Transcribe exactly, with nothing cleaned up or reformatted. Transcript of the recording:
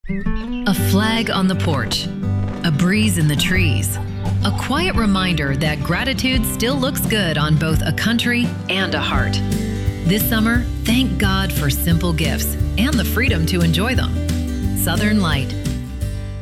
A flag on the porch, a breeze in the trees, a quiet reminder that gratitude still looks good on both a country and a heart. This summer, thank God for simple gifts and the freedom to enjoy them. Southern Light.